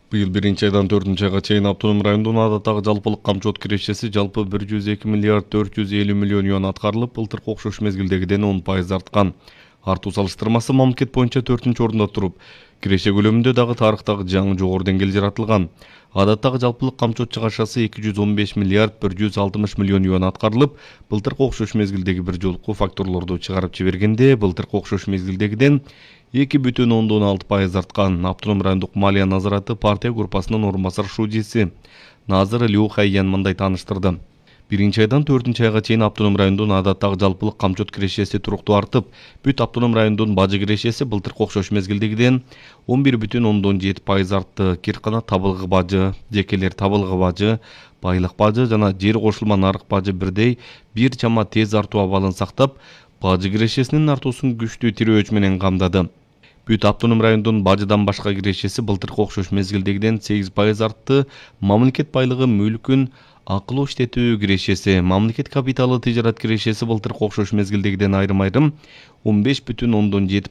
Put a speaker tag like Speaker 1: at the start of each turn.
Speaker 1: Быйыл 1-айдан 4-айга чейин автоном райондун адаттагы жалпылык камчылык кирешеси жалпы 102 миллиард 450 миллион юан аткарылып, былтыркы окшош мезгилдегиден 10% арткан. Артуу салыштырмасы мамлекет боюнча 4-орунда туруп, киреше көлөмүндө дагы тарыхтагы жаңы жогору деңгээл жаратылган. Адаттагы жалпылык камчылык чыгашасы 215 миллиард 160 миллион юан аткарылып, былтыркы окшош мезгилдеги бир жолку факторлорду чыгарып жибергенде, былтыркы окшош мезгилдегиден 2,6% арткан. Автоном райондук малия назараты партия группасынын орун басар шудиси Назыр Лю Хайян мындай тааныштырды. 1-айдан 4-айга чейин автоном райондун адаттагы жалпылык камчылык кирешеси туруктуу артып, бүт автоном райондун бажы кирешеси былтыркы окшош мезгилдегиден 11,7% артты. Киркана табылгы бажы, жекелер табылгы бажы, байлык бажы жана жер кошулма нарык бажы бирдей бир чама тез артуу абалын сактап, бажы кирешесинин артуусун күчтүү тирөөч менен камдады. Бүт автоном райондун бажыдан башка кирешеси былтыркы окшош мезгилдегиден 8% артты. Мамлекет байлыгы мүлкүн акылуу иштетүү кирешеси, мамлекет капиталы тижарат кирешеси былтыркы окшош мезгилдегиден айрым-айрым 15,7%